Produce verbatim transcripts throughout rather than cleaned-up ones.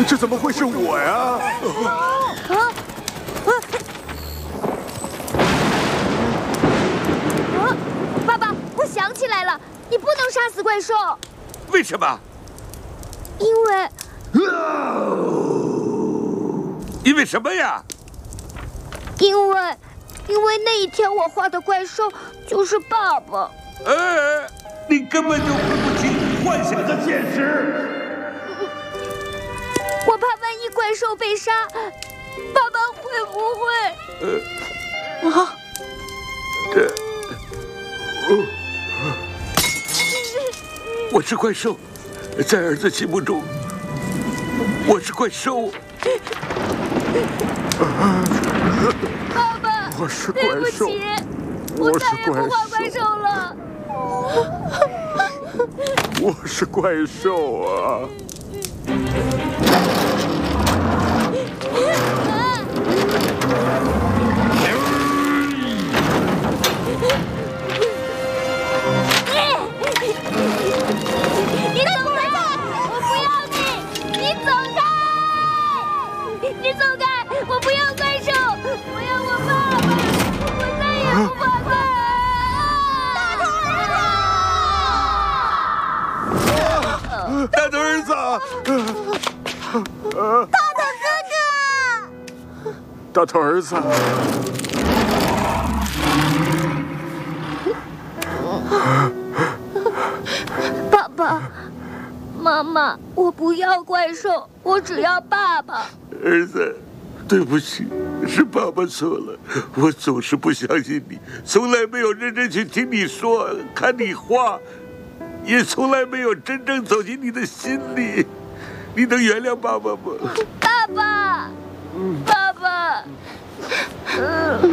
这怎么会是我呀？ 啊！啊！爸爸，我想起来了，你不能杀死怪兽。 为什么？ 因为…… 因为什么呀？ 因为，因为那一天我画的怪兽就是爸爸。 哎，你根本就分不清幻想和现实。 我怕万一怪兽被杀，爸爸会不会…… 呃，啊，这，哦，我是怪兽，在儿子心目中，我是怪兽。 爸爸， 我是怪兽， 对不起，我再也不画怪兽了。 我是怪兽啊！ 你走开！我不要你！你走开！你走开！我不要怪兽！我要我爸爸！我再也不画怪了！ 大头儿子， 大头哥哥， 大头儿子， 爸爸妈妈，我不要怪兽，我只要爸爸。 儿子，对不起，是爸爸错了，我总是不相信你，从来没有认真去听你说，看你画。也从来没有真正走进你的心里，你能原谅爸爸吗？ 爸爸，爸爸，嗯，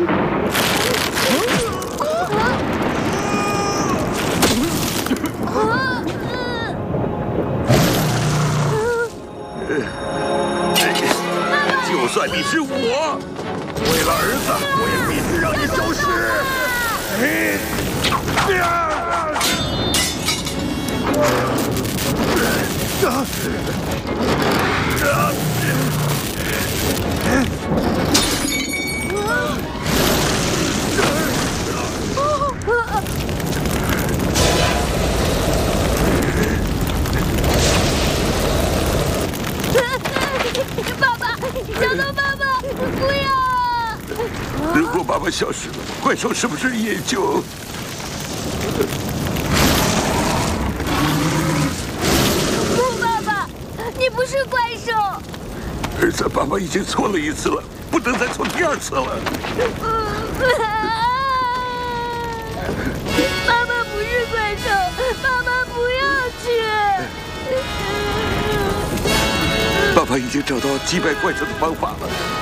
就算你是我，为了儿子，我也必须让你消失。啊！ 爸爸，小头爸爸，不要！ 如果爸爸消失了，怪兽是不是也就…… 你不是怪兽， 儿子，爸爸已经错了一次了，不能再错第二次了。 妈妈不是怪兽，妈妈不要去。 爸爸已经找到击败怪兽的方法了。